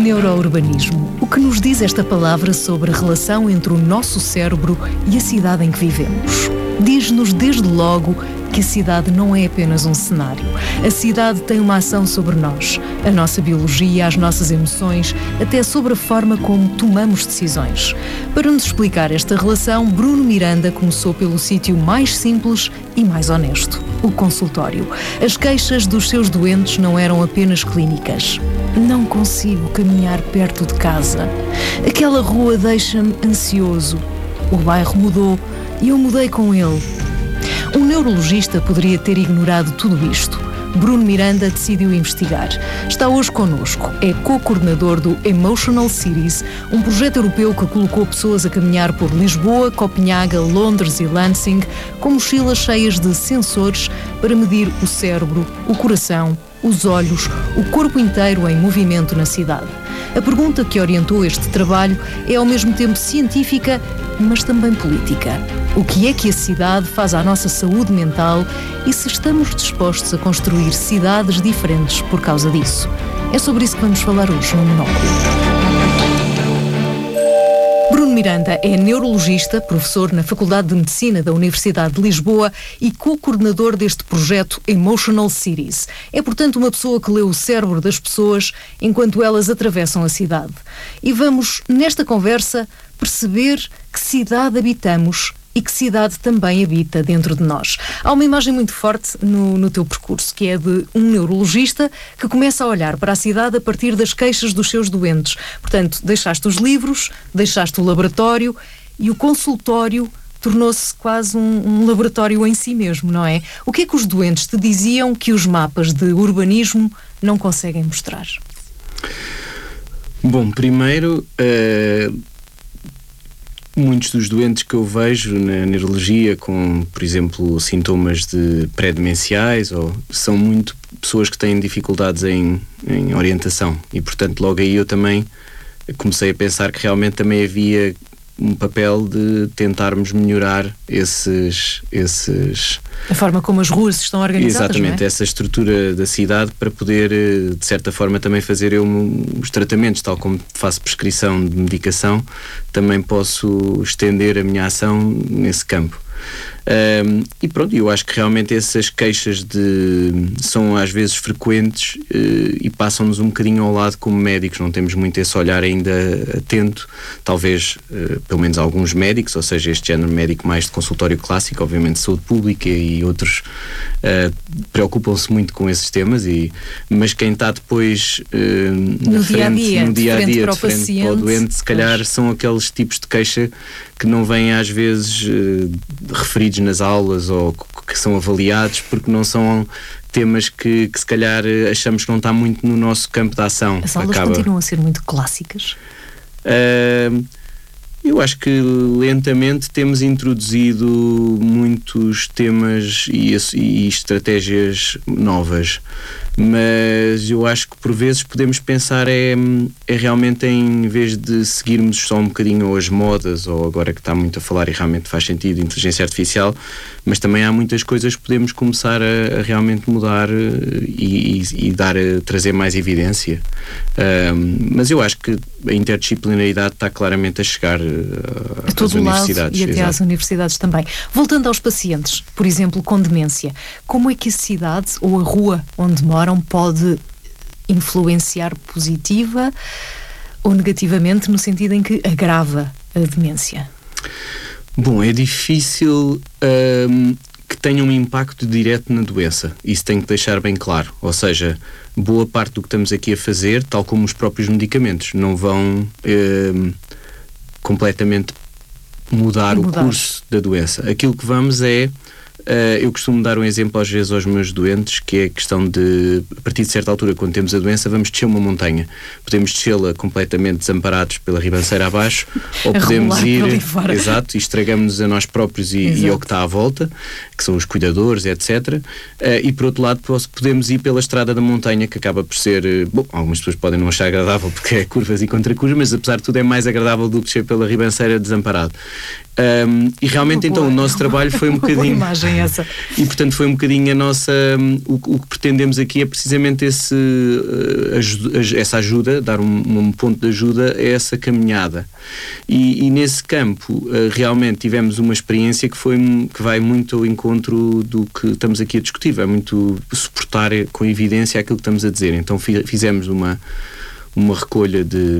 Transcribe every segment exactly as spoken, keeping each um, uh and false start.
Neurourbanismo. O que nos diz esta palavra sobre a relação entre o nosso cérebro e a cidade em que vivemos? Diz-nos desde logo que a cidade não é apenas um cenário. A cidade tem uma ação sobre nós, a nossa biologia, as nossas emoções, até sobre a forma como tomamos decisões. Para nos explicar esta relação, Bruno Miranda começou pelo sítio mais simples e mais honesto, o consultório. As queixas dos seus doentes não eram apenas clínicas. Não consigo caminhar perto de casa. Aquela rua deixa-me ansioso. O bairro mudou e eu mudei com ele. Um neurologista poderia ter ignorado tudo isto. Bruno Miranda decidiu investigar. Está hoje connosco. É co-coordenador do Emotional Cities, um projeto europeu que colocou pessoas a caminhar por Lisboa, Copenhaga, Londres e Lansing com mochilas cheias de sensores para medir o cérebro, o coração, os olhos, o corpo inteiro em movimento na cidade. A pergunta que orientou este trabalho é ao mesmo tempo científica, mas também política. O que é que a cidade faz à nossa saúde mental e se estamos dispostos a construir cidades diferentes por causa disso? É sobre isso que vamos falar hoje no Monóculo. Bruno Miranda é neurologista, professor na Faculdade de Medicina da Universidade de Lisboa e co-coordenador deste projeto Emotional Cities. É, portanto, uma pessoa que lê o cérebro das pessoas enquanto elas atravessam a cidade. E vamos, nesta conversa, perceber que cidade habitamos e que cidade também habita dentro de nós. Há uma imagem muito forte no, no teu percurso, que é de um neurologista que começa a olhar para a cidade a partir das queixas dos seus doentes. Portanto, deixaste os livros, deixaste o laboratório e o consultório tornou-se quase um, um laboratório em si mesmo, não é? O que é que os doentes te diziam que os mapas de urbanismo não conseguem mostrar? Bom, primeiro... Uh... Muitos dos doentes que eu vejo na neurologia com, por exemplo, sintomas de pré-demenciais ou, são muito pessoas que têm dificuldades em, em orientação e, portanto, logo aí eu também comecei a pensar que realmente também havia um papel de tentarmos melhorar esses... esses a forma como as ruas estão organizadas. Exatamente, não é? Essa estrutura da cidade para poder, de certa forma, também fazer eu os tratamentos, tal como faço prescrição de medicação, também posso estender a minha ação nesse campo. Um, e pronto, eu acho que realmente essas queixas de, são às vezes frequentes uh, e passam-nos um bocadinho ao lado como médicos, não temos muito esse olhar ainda atento, talvez uh, pelo menos alguns médicos, ou seja, este género médico mais de consultório clássico, obviamente saúde pública e outros uh, preocupam-se muito com esses temas, e, mas quem está depois uh, na no frente, dia a dia, no dia a dia, para o de frente paciente, para o doente, se calhar pois. São aqueles tipos de queixa que não vêm às vezes uh, referidos nas aulas ou que são avaliados porque não são temas que, que se calhar achamos que não está muito no nosso campo de ação. As aulas Acaba... continuam a ser muito clássicas? Uh, eu acho que lentamente temos introduzido muitos temas e, e estratégias novas, mas eu acho que por vezes podemos pensar é, é realmente em vez de seguirmos só um bocadinho as modas, ou agora que está muito a falar e realmente faz sentido, inteligência artificial, mas também há muitas coisas que podemos começar a, a realmente mudar e, e, e dar a trazer mais evidência. Um, mas eu acho que a interdisciplinaridade está claramente a chegar a, a todo às lado universidades. E até Exato. Às universidades também. Voltando aos pacientes, por exemplo, com demência, como é que a cidade ou a rua onde moram pode influenciar positiva ou negativamente no sentido em que agrava a demência? Bom, é difícil um, que tenha um impacto direto na doença. Isso tem que deixar bem claro. Ou seja, boa parte do que estamos aqui a fazer, tal como os próprios medicamentos, não vão um, completamente mudar, mudar o curso da doença. Aquilo que vamos é... Uh, eu costumo dar um exemplo às vezes aos meus doentes, que é a questão de, a partir de certa altura, quando temos a doença, vamos descer uma montanha. Podemos descê-la completamente desamparados pela ribanceira abaixo, ou podemos ir, exato, e estragamos-nos a nós próprios e, e ao que está à volta, que são os cuidadores, etcétera. Uh, e por outro lado, podemos ir pela estrada da montanha, que acaba por ser, uh, bom, algumas pessoas podem não achar agradável porque é curvas e contra curvas, mas apesar de tudo é mais agradável do que descer pela ribanceira desamparado. Um, e realmente então o nosso trabalho foi um bocadinho... Boa imagem essa. E portanto foi um bocadinho a nossa... O, o que pretendemos aqui é precisamente esse, uh, ajuda, essa ajuda, dar um, um ponto de ajuda a essa caminhada. E, e nesse campo uh, realmente tivemos uma experiência que, foi, que vai muito ao encontro do que estamos aqui a discutir, vai muito suportar com evidência aquilo que estamos a dizer. Então fizemos uma, uma recolha de...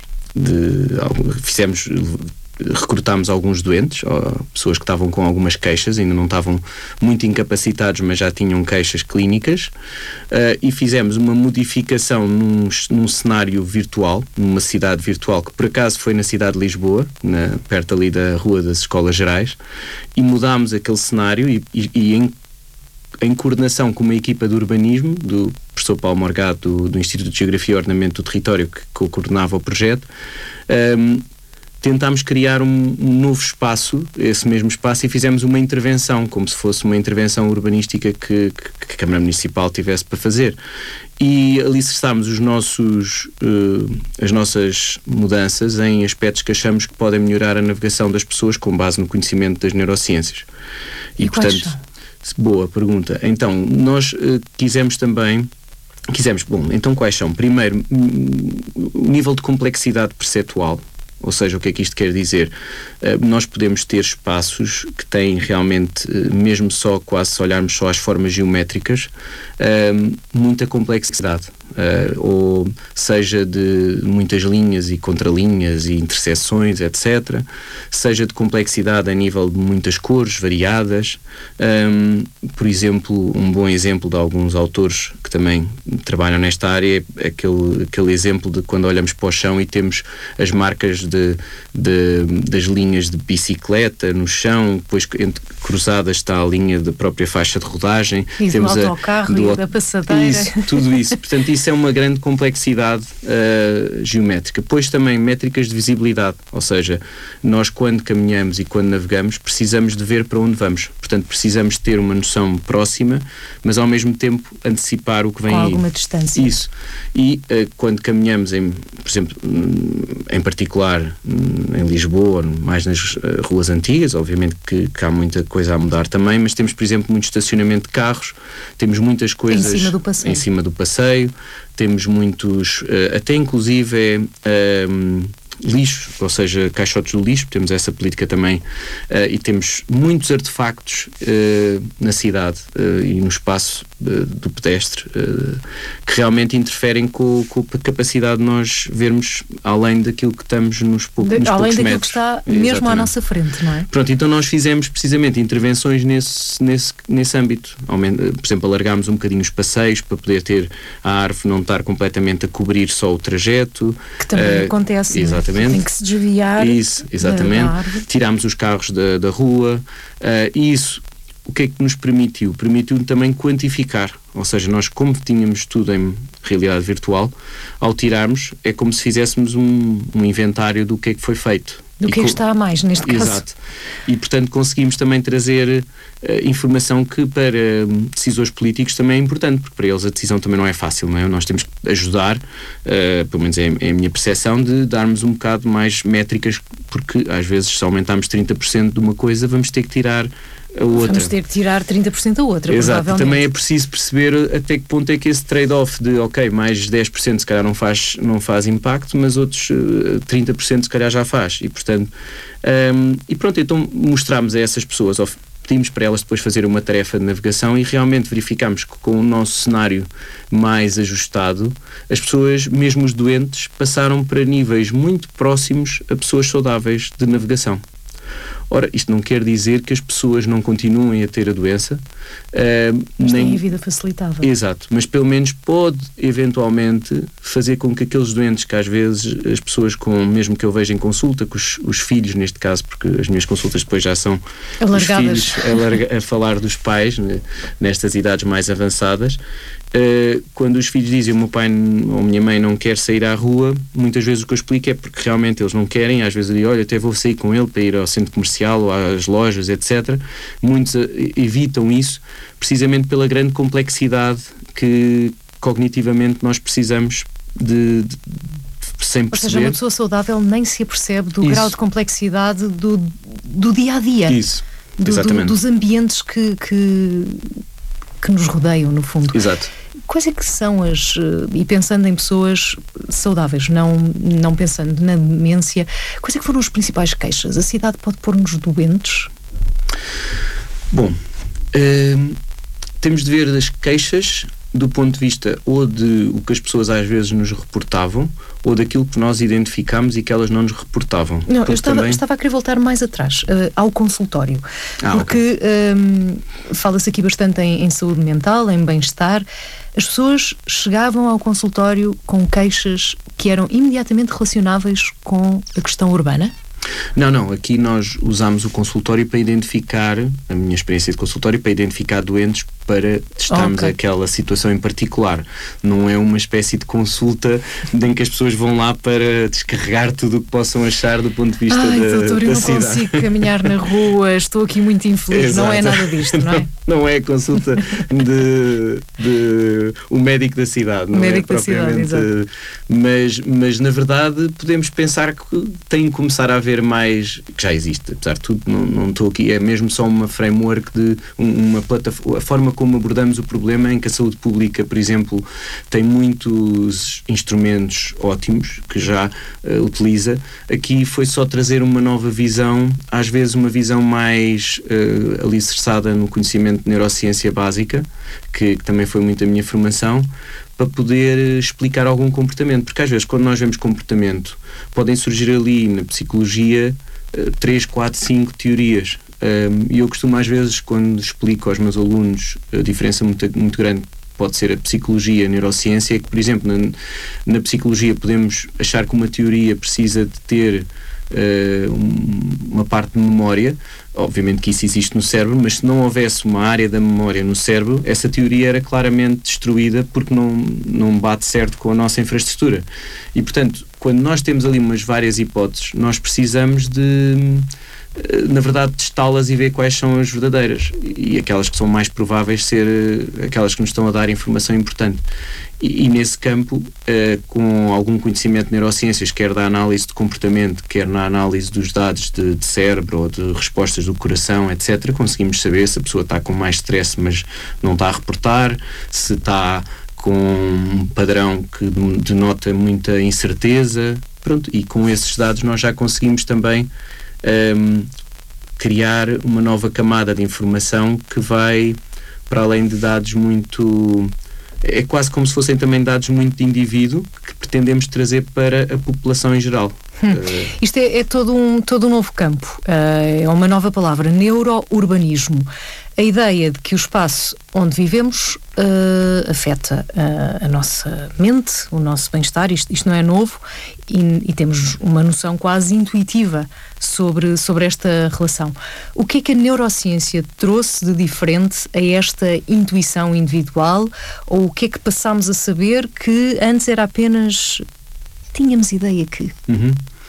de fizemos... recrutámos alguns doentes, pessoas que estavam com algumas queixas, ainda não estavam muito incapacitados, mas já tinham queixas clínicas, uh, e fizemos uma modificação num, num cenário virtual, numa cidade virtual, que por acaso foi na cidade de Lisboa, na, perto ali da Rua das Escolas Gerais, e mudámos aquele cenário e, e, e em, em coordenação com uma equipa de urbanismo, do professor Paulo Morgado, do, do Instituto de Geografia e Ordenamento do Território, que, que coordenava o projeto, um, tentámos criar um, um novo espaço, esse mesmo espaço, e fizemos uma intervenção, como se fosse uma intervenção urbanística que, que, que a Câmara Municipal tivesse para fazer. E alicerçámos os nossos, uh, as nossas mudanças em aspectos que achamos que podem melhorar a navegação das pessoas com base no conhecimento das neurociências. E, e portanto, boa pergunta. Então, nós uh, quisemos também quisemos, bom, então quais são? Primeiro, o nível de complexidade perceptual. Ou seja, o que é que isto quer dizer? Uh, nós podemos ter espaços que têm realmente, uh, mesmo só quase se olharmos só às formas geométricas, uh, muita complexidade. Uh, ou seja de muitas linhas e contralinhas e interseções, etcétera. Seja de complexidade a nível de muitas cores variadas. Um, por exemplo, um bom exemplo de alguns autores que também trabalham nesta área é aquele, aquele exemplo de quando olhamos para o chão e temos as marcas de, de, das linhas de bicicleta no chão, depois entre cruzadas está a linha da própria faixa de rodagem. E temos do autocarro a, do, e da passadeira. Isso, tudo isso. Portanto, isso é uma grande complexidade uh, geométrica. Depois também métricas de visibilidade, ou seja, nós quando caminhamos e quando navegamos precisamos de ver para onde vamos. Portanto, precisamos ter uma noção próxima, mas ao mesmo tempo antecipar o que vem com aí. alguma distância. Isso. E uh, quando caminhamos, em, por exemplo, em particular em Lisboa, mais nas uh, ruas antigas, obviamente que, que há muita coisa a mudar também, mas temos, por exemplo, muito estacionamento de carros, temos muitas coisas em cima do passeio. Em cima do passeio. Temos muitos, uh, até inclusive uh, lixo, ou seja, caixotes do lixo, temos essa política também, uh, e temos muitos artefactos uh, na cidade uh, e no espaço uh, do pedestre uh, que realmente interferem com, com a capacidade de nós vermos além daquilo que estamos nos, pou, de, nos além poucos daquilo metros. Que está mesmo Exatamente. À nossa frente, não é? Pronto, então nós fizemos precisamente intervenções nesse, nesse, nesse âmbito. Por exemplo, alargámos um bocadinho os passeios para poder ter a árvore não estar completamente a cobrir só o trajeto. Que também uh, acontece, exatamente. Tem que se desviar. Isso, exatamente. Da árvore. Tirámos os carros da, da rua uh, e isso, o que é que nos permitiu? Permitiu também quantificar, ou seja, nós como tínhamos tudo em realidade virtual, ao tirarmos é como se fizéssemos um, um inventário do que é que foi feito. Do que é que está a mais, neste caso. Exato. E, portanto, conseguimos também trazer uh, informação que para uh, decisores políticos também é importante, porque para eles a decisão também não é fácil, não é? Nós temos que ajudar, uh, pelo menos é, é a minha percepção, de darmos um bocado mais métricas, porque às vezes se aumentarmos trinta por cento de uma coisa, vamos ter que tirar a outra. Vamos ter que tirar trinta por cento a outra, Exato. Provavelmente. Também é preciso perceber até que ponto é que esse trade-off de, ok, mais dez por cento se calhar não faz, não faz impacto, mas outros uh, trinta por cento se calhar já faz. E, portanto, um, e pronto, então mostramos a essas pessoas, pedimos para elas depois fazer uma tarefa de navegação e realmente verificámos que com o nosso cenário mais ajustado, as pessoas, mesmo os doentes, passaram para níveis muito próximos a pessoas saudáveis de navegação. Ora, isto não quer dizer que as pessoas não continuem a ter a doença. Uh, mas nem... têm a vida facilitada. Exato, mas pelo menos pode eventualmente fazer com que aqueles doentes que às vezes as pessoas, com, mesmo que eu veja em consulta, com os, os filhos neste caso, porque as minhas consultas depois já são alargadas, os filhos a, larga, a falar dos pais, né, nestas idades mais avançadas. Uh, quando os filhos dizem o meu pai ou a minha mãe não quer sair à rua, muitas vezes o que eu explico é porque realmente eles não querem. Às vezes eu digo, olha, até vou sair com ele para ir ao centro comercial ou às lojas, etcétera. Muitos uh, evitam isso precisamente pela grande complexidade que cognitivamente nós precisamos de, de sem perceber. Ou seja, uma pessoa saudável nem se apercebe do isso. grau de complexidade do, do dia a dia. Isso, do, exatamente. Do, dos ambientes que, que, que nos rodeiam, no fundo. Exato. Quais é que são as, e pensando em pessoas saudáveis, não, não pensando na demência, quais é que foram as principais queixas? A cidade pode pôr-nos doentes? Bom, hum, temos de ver as queixas do ponto de vista ou de o que as pessoas às vezes nos reportavam, ou daquilo que nós identificámos e que elas não nos reportavam. Não, porque eu estava, também... estava a querer voltar mais atrás, uh, ao consultório. Ah, porque okay. um, fala-se aqui bastante em, em saúde mental, em bem-estar. As pessoas chegavam ao consultório com queixas que eram imediatamente relacionáveis com a questão urbana? Não, não. Aqui nós usámos o consultório para identificar, a minha experiência de consultório, para identificar doentes para testarmos okay. aquela situação em particular. Não é uma espécie de consulta em que as pessoas vão lá para descarregar tudo o que possam achar do ponto de vista Ai, da, doutor, da eu não cidade. consigo caminhar na rua, estou aqui muito infeliz. Exato. Não é nada disto, não é? Não, não é consulta de, de o médico da cidade. Não o médico é da cidade, exato. Mas, mas, na verdade, podemos pensar que tem que começar a haver mais, que já existe, apesar de tudo, não, não estou aqui, é mesmo só uma framework de uma plataforma, a forma como abordamos o problema, em que a saúde pública, por exemplo, tem muitos instrumentos ótimos que já uh, utiliza. Aqui foi só trazer uma nova visão, às vezes uma visão mais uh, alicerçada no conhecimento de neurociência básica, que, que também foi muito a minha formação, para poder explicar algum comportamento, porque às vezes quando nós vemos comportamento podem surgir ali na psicologia três, quatro, cinco teorias, e eu costumo às vezes, quando explico aos meus alunos a diferença muito, muito grande pode ser a psicologia e a neurociência, é que, por exemplo, na, na psicologia podemos achar que uma teoria precisa de ter uh, um, uma parte de memória. Obviamente que isso existe no cérebro, mas se não houvesse uma área da memória no cérebro, essa teoria era claramente destruída porque não, não bate certo com a nossa infraestrutura. E, portanto, quando nós temos ali umas várias hipóteses, nós precisamos de, na verdade, testá-las e ver quais são as verdadeiras e aquelas que são mais prováveis ser aquelas que nos estão a dar informação importante. E, e nesse campo, uh, com algum conhecimento de neurociências, quer da análise de comportamento, quer na análise dos dados de, de cérebro ou de respostas do coração, etcétera, conseguimos saber se a pessoa está com mais stress, mas não está a reportar, se está com um padrão que denota muita incerteza. Pronto, e com esses dados nós já conseguimos também um, criar uma nova camada de informação que vai para além de dados muito... É quase como se fossem também dados muito de indivíduo que pretendemos trazer para a população em geral. Hum. Uh... Isto é, é todo, um, todo um novo campo. Uh, é uma nova palavra, neurourbanismo. A ideia de que o espaço onde vivemos uh, afeta uh, a nossa mente, o nosso bem-estar. Isto, isto não é novo e, e temos uma noção quase intuitiva sobre, sobre esta relação. O que é que a neurociência trouxe de diferente a esta intuição individual? Ou o que é que passámos a saber que antes era apenas... tínhamos ideia que... Uhum.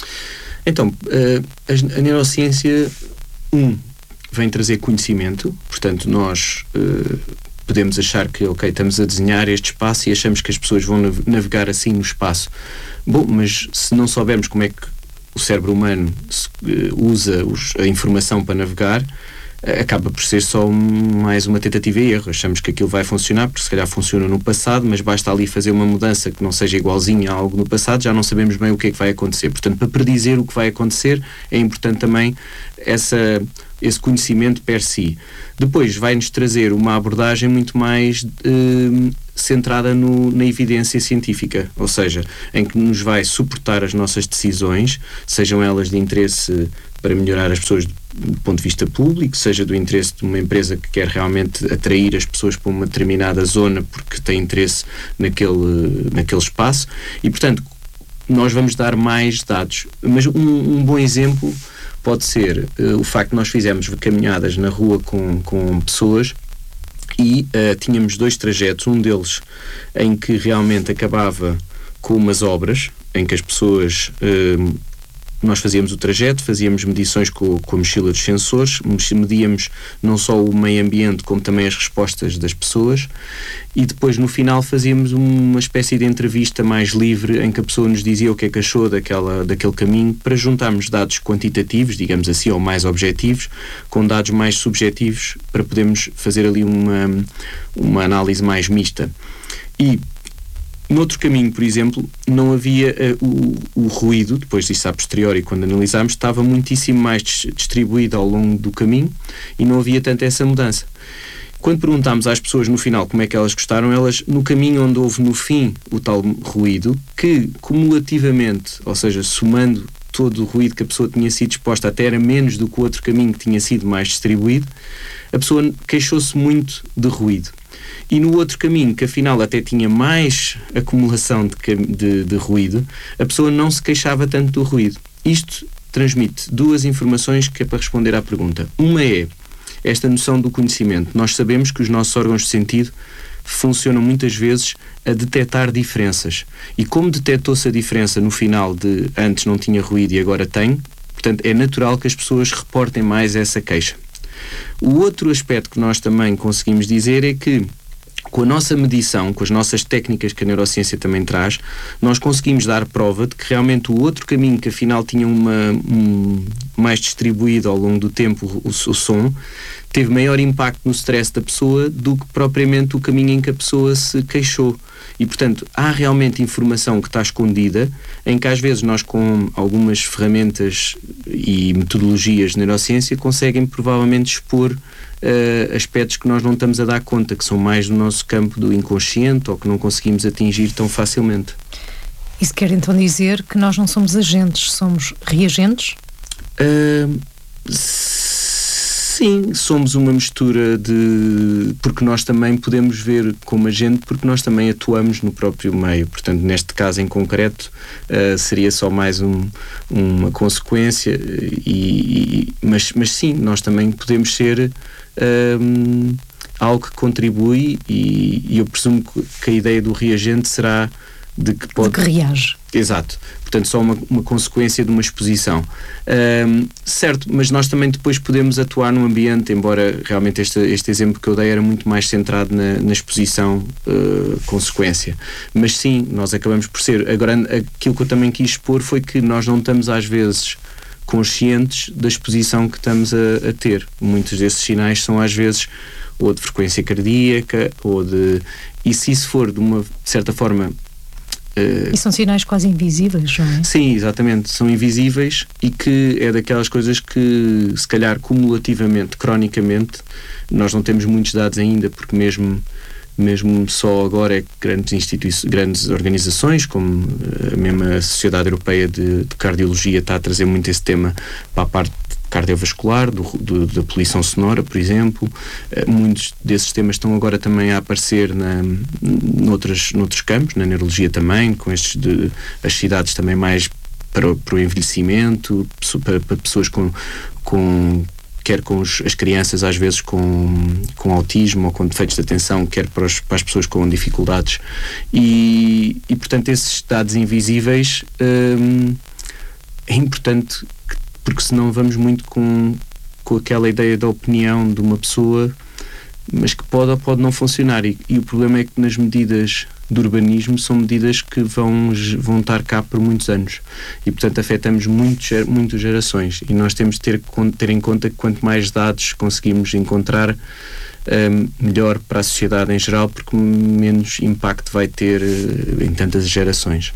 Então, uh, a, a neurociência, um, vem trazer conhecimento, portanto nós uh, podemos achar que, ok, estamos a desenhar este espaço e achamos que as pessoas vão navegar assim no espaço. Bom, mas se não soubermos como é que o cérebro humano se, uh, usa os, a informação para navegar, uh, acaba por ser só um, mais uma tentativa e erro. Achamos que aquilo vai funcionar, porque se calhar funciona no passado, mas basta ali fazer uma mudança que não seja igualzinha a algo no passado, já não sabemos bem o que é que vai acontecer. Portanto, para predizer o que vai acontecer, é importante também essa... esse conhecimento per si. Depois vai-nos trazer uma abordagem muito mais eh, centrada no, na evidência científica, ou seja, em que nos vai suportar as nossas decisões, sejam elas de interesse para melhorar as pessoas do ponto de vista público, seja do interesse de uma empresa que quer realmente atrair as pessoas para uma determinada zona porque tem interesse naquele, naquele espaço, e portanto nós vamos dar mais dados. Mas um, um bom exemplo pode ser uh, o facto de nós fizermos caminhadas na rua com, com pessoas e uh, tínhamos dois trajetos, um deles em que realmente acabava com umas obras, em que as pessoas uh, nós fazíamos o trajeto, fazíamos medições com, com a mochila dos sensores, medíamos não só o meio ambiente como também as respostas das pessoas, e depois no final fazíamos uma espécie de entrevista mais livre em que a pessoa nos dizia o que é que achou daquela, daquele caminho, para juntarmos dados quantitativos, digamos assim, ou mais objetivos, com dados mais subjetivos, para podermos fazer ali uma, uma análise mais mista. E no outro caminho, por exemplo, não havia uh, o, o ruído, depois disso a posteriori, quando analisámos, estava muitíssimo mais dis- distribuído ao longo do caminho e não havia tanto essa mudança. Quando perguntámos às pessoas no final como é que elas gostaram, elas, no caminho onde houve no fim o tal ruído, que cumulativamente, ou seja, somando todo o ruído que a pessoa tinha sido exposta, até era menos do que o outro caminho que tinha sido mais distribuído, a pessoa queixou-se muito de ruído. E no outro caminho, que afinal até tinha mais acumulação de, de, de ruído, a pessoa não se queixava tanto do ruído. Isto transmite duas informações que é para responder à pergunta. Uma é esta noção do conhecimento. Nós sabemos que os nossos órgãos de sentido funcionam muitas vezes a detectar diferenças. E como detectou-se a diferença no final de antes não tinha ruído e agora tem, portanto é natural que as pessoas reportem mais essa queixa. O outro aspecto que nós também conseguimos dizer é que, com a nossa medição, com as nossas técnicas que a neurociência também traz, nós conseguimos dar prova de que realmente o outro caminho, que afinal tinha uma, um, mais distribuído ao longo do tempo o, o, o som, teve maior impacto no stress da pessoa do que propriamente o caminho em que a pessoa se queixou. E, portanto, há realmente informação que está escondida, em que às vezes nós, com algumas ferramentas e metodologias de neurociência, conseguem provavelmente expor uh, aspectos que nós não estamos a dar conta, que são mais do nosso campo do inconsciente ou que não conseguimos atingir tão facilmente. Isso quer então dizer que nós não somos agentes, somos reagentes? Uh, Sim, somos uma mistura de... porque nós também podemos ver como agente, porque nós também atuamos no próprio meio. Portanto, neste caso em concreto, uh, seria só mais um, uma consequência, e, e, mas, mas sim, nós também podemos ser um, algo que contribui, e, e eu presumo que a ideia do reagente será de que pode... De que reage. Exato. Portanto, só uma, uma consequência de uma exposição. Um, certo, mas nós também depois podemos atuar num ambiente, embora realmente este, este exemplo que eu dei era muito mais centrado na, na exposição uh, consequência. Mas sim, nós acabamos por ser... Agora, aquilo que eu também quis expor foi que nós não estamos às vezes conscientes da exposição que estamos a, a ter. Muitos desses sinais são às vezes ou de frequência cardíaca, ou de... E se isso for de uma de certa forma... Uh, e são sinais quase invisíveis, não é? Sim, exatamente, são invisíveis, e que é daquelas coisas que, se calhar, cumulativamente, cronicamente, nós não temos muitos dados ainda, porque mesmo, mesmo só agora é que grandes instituições, grandes organizações, como a mesma Sociedade Europeia de, de Cardiologia, está a trazer muito esse tema para a parte cardiovascular, do, do, da poluição sonora, por exemplo. Uh, muitos desses temas estão agora também a aparecer na, noutras, noutros campos, na neurologia também, com estes de, as cidades também mais para, para o envelhecimento, para, para pessoas com, com quer com os, as crianças às vezes com, com autismo ou com defeitos de atenção, quer para, os, para as pessoas com dificuldades. E, e portanto, esses dados invisíveis um, é importante que, porque senão vamos muito com, com aquela ideia da opinião de uma pessoa, mas que pode ou pode não funcionar. E, e o problema é que nas medidas de urbanismo são medidas que vão, vão estar cá por muitos anos. E, portanto, afetamos muito, muito gerações. E nós temos de ter, ter em conta que quanto mais dados conseguimos encontrar, um, melhor para a sociedade em geral, porque menos impacto vai ter uh, em tantas gerações.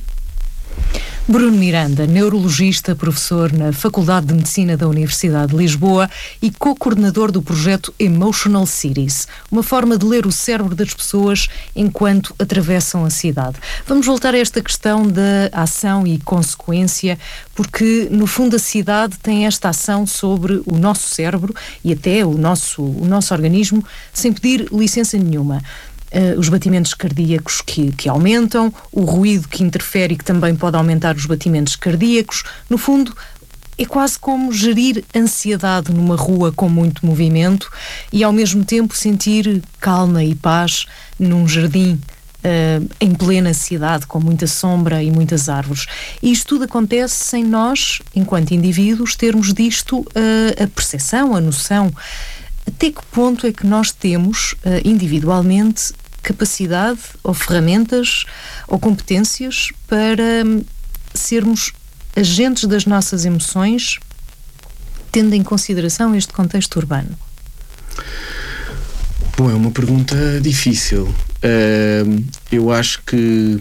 Bruno Miranda, neurologista, professor na Faculdade de Medicina da Universidade de Lisboa e co-coordenador do projeto Emotional Cities, uma forma de ler o cérebro das pessoas enquanto atravessam a cidade. Vamos voltar a esta questão da ação e consequência, porque no fundo a cidade tem esta ação sobre o nosso cérebro e até o nosso, o nosso organismo sem pedir licença nenhuma. Uh, os batimentos cardíacos que, que aumentam, o ruído que interfere e que também pode aumentar os batimentos cardíacos. No fundo, é quase como gerir ansiedade numa rua com muito movimento e ao mesmo tempo sentir calma e paz num jardim uh, em plena cidade, com muita sombra e muitas árvores. E isto tudo acontece sem nós, enquanto indivíduos, termos disto uh, a percepção, a noção. Até que ponto é que nós temos, uh, individualmente, capacidade ou ferramentas ou competências para um, sermos agentes das nossas emoções, tendo em consideração este contexto urbano? Bom, é uma pergunta difícil. Uh, eu acho que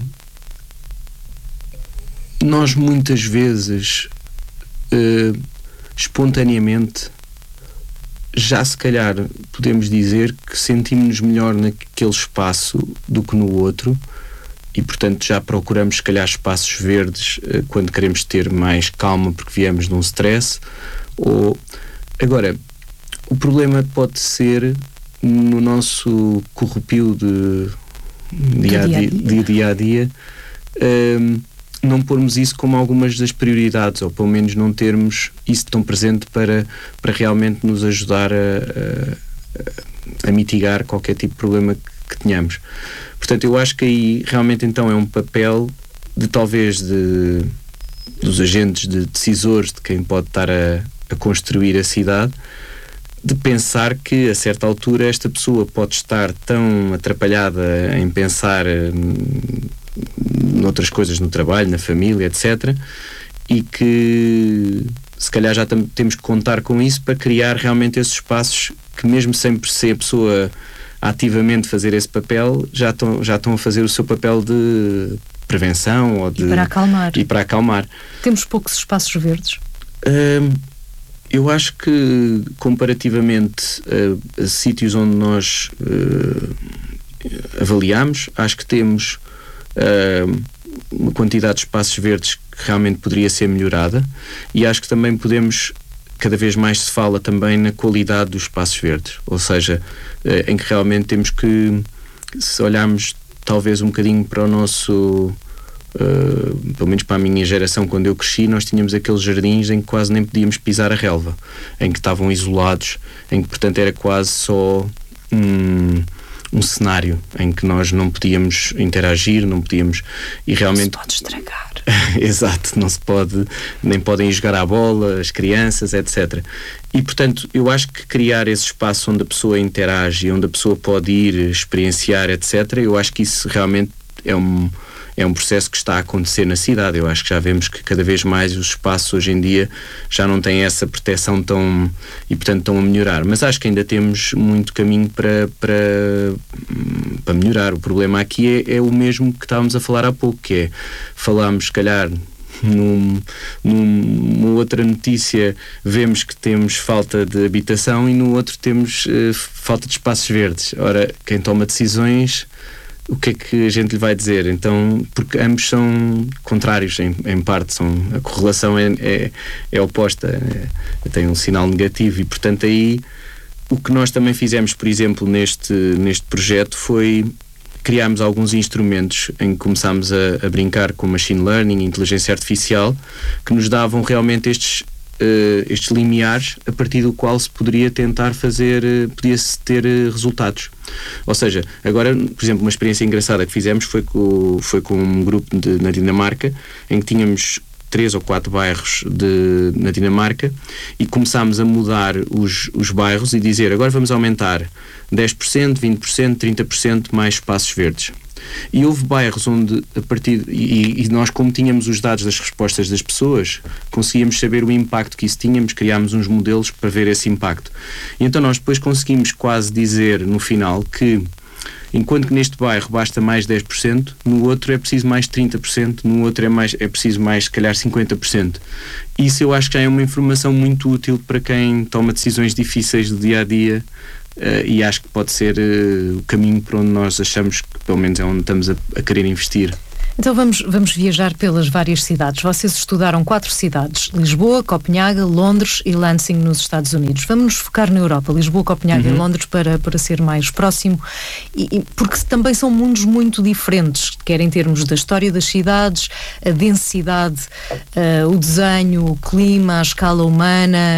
nós muitas vezes, uh, espontaneamente, já se calhar podemos dizer que sentimos-nos melhor naquele espaço do que no outro e, portanto, já procuramos se calhar espaços verdes uh, quando queremos ter mais calma porque viemos de um stress. Ou... Agora, o problema pode ser no nosso corrupio de dia a dia, de dia, a dia um, não pormos isso como algumas das prioridades, ou pelo menos não termos isso tão presente para, para realmente nos ajudar a, a, a mitigar qualquer tipo de problema que, que tenhamos. Portanto, eu acho que aí realmente então é um papel de talvez de, dos agentes, de decisores, de quem pode estar a, a construir a cidade, de pensar que a certa altura esta pessoa pode estar tão atrapalhada em pensar hum, noutras coisas no trabalho, na família, etcétera, e que se calhar já tam- temos que contar com isso para criar realmente esses espaços que, mesmo sem ser a pessoa ativamente fazer esse papel, já estão, já estão a fazer o seu papel de prevenção ou de, e para acalmar. E para acalmar. Temos poucos espaços verdes? Hum, Eu acho que, comparativamente a, a sítios onde nós uh, avaliamos, acho que temos uh, uma quantidade de espaços verdes que realmente poderia ser melhorada, e acho que também podemos, cada vez mais se fala também na qualidade dos espaços verdes, ou seja, uh, em que realmente temos que, se olharmos talvez um bocadinho para o nosso... Uh, pelo menos para a minha geração, quando eu cresci, nós tínhamos aqueles jardins em que quase nem podíamos pisar a relva, em que estavam isolados, em que portanto era quase só um, um cenário em que nós não podíamos interagir, não podíamos, e realmente não se pode estragar. Exato, não se pode, nem podem jogar à bola as crianças, etcétera. E portanto eu acho que criar esse espaço onde a pessoa interage, onde a pessoa pode ir experienciar, etcétera, eu acho que isso realmente é um É um processo que está a acontecer na cidade. Eu acho que já vemos que cada vez mais os espaços hoje em dia já não têm essa proteção tão, e portanto estão a melhorar. Mas acho que ainda temos muito caminho para, para, para melhorar. O problema aqui é, é o mesmo que estávamos a falar há pouco, que é, falámos se calhar num, numa outra notícia vemos que temos falta de habitação e no outro temos uh, falta de espaços verdes. Ora, quem toma decisões, o que é que a gente lhe vai dizer? Então, porque ambos são contrários em, em parte, são, a correlação é, é, é oposta, é, tem um sinal negativo, e portanto aí o que nós também fizemos, por exemplo, neste, neste projeto foi criarmos alguns instrumentos em que começámos a, a brincar com machine learning e inteligência artificial, que nos davam realmente estes Uh, estes limiares a partir do qual se poderia tentar fazer, uh, podia-se ter uh, resultados. Ou seja, agora, por exemplo, uma experiência engraçada que fizemos foi com, foi com um grupo de, na Dinamarca, em que tínhamos três ou quatro bairros de, na Dinamarca, e começámos a mudar os, os bairros e dizer, agora vamos aumentar dez por cento, vinte por cento, trinta por cento mais espaços verdes. E houve bairros onde, a partir e, e nós, como tínhamos os dados das respostas das pessoas, conseguíamos saber o impacto que isso tínhamos, criámos uns modelos para ver esse impacto. E então nós depois conseguimos quase dizer no final que, enquanto que neste bairro basta mais dez por cento, no outro é preciso mais trinta por cento, no outro é, mais, é preciso mais, se calhar, cinquenta por cento. Isso eu acho que já é uma informação muito útil para quem toma decisões difíceis do dia-a-dia. Uh, e acho que pode ser uh, o caminho para onde nós achamos que pelo menos é onde estamos a, a querer investir. Então vamos, vamos viajar pelas várias cidades. Vocês estudaram quatro cidades: Lisboa, Copenhaga, Londres e Lansing, nos Estados Unidos. Vamos nos focar na Europa, Lisboa, Copenhaga uhum. e Londres, para, para ser mais próximo, e, e, porque também são mundos muito diferentes, quer em termos da história das cidades, a densidade, uh, o desenho, o clima, a escala humana,